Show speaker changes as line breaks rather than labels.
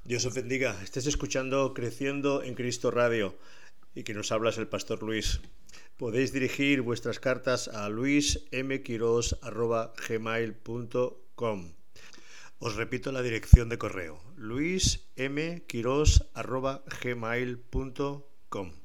Dios os bendiga. Estés escuchando Creciendo en Cristo Radio y que nos hablas el Pastor Luis. Podéis dirigir vuestras cartas a luismquiros@gmail.com. Os repito la dirección de correo: luismquiros@gmail.com.